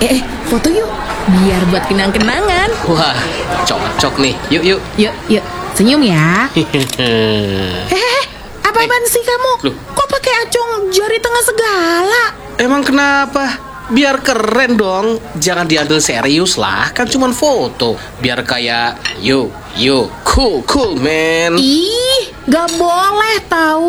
Foto yuk, biar buat kenang-kenangan. Wah, cocok nih. Yuk. Yuk, senyum ya. Apaan sih kamu? Loh. Kok pakai acung jari tengah segala? Emang kenapa? Biar keren dong. Jangan diambil serius lah. Kan cuma foto. Biar kayak, cool man. Ih, gak boleh tahu.